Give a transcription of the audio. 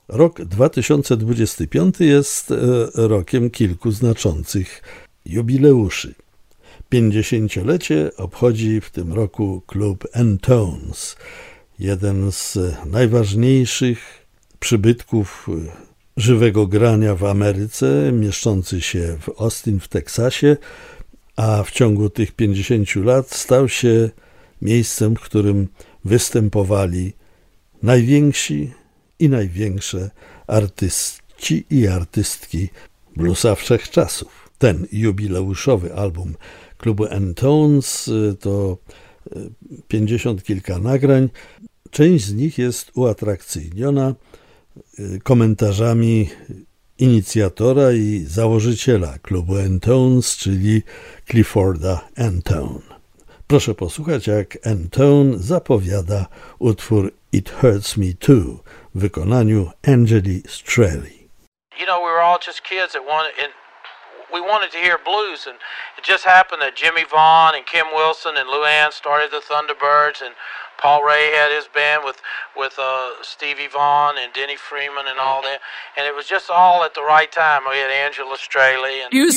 Rok 2025 jest rokiem kilku znaczących jubileuszy. 50-lecie obchodzi w tym roku klub N-Tones, jeden z najważniejszych przybytków żywego grania w Ameryce, mieszczący się w Austin w Teksasie, a w ciągu tych 50 lat stał się miejscem, w którym występowali najwięksi i największe artyści i artystki bluesa wszechczasów. Ten jubileuszowy album klubu N-Tones to 50 kilka nagrań. Część z nich jest uatrakcyjniona komentarzami inicjatora i założyciela klubu N-Tones, czyli Clifforda N-Tone. Proszę posłuchać, jak N-Tone zapowiada utwór It Hurts Me Too w wykonaniu Angeli Strelli. You know, we were all just kids that we wanted to hear blues, and it just happened that Jimmy Vaughn and Kim Wilson and Lou Ann started the Thunderbirds, and Paul Ray had his band with Stevie Vaughan and Denny Freeman and all that, and it was just all at the right time. We had Angela Straley and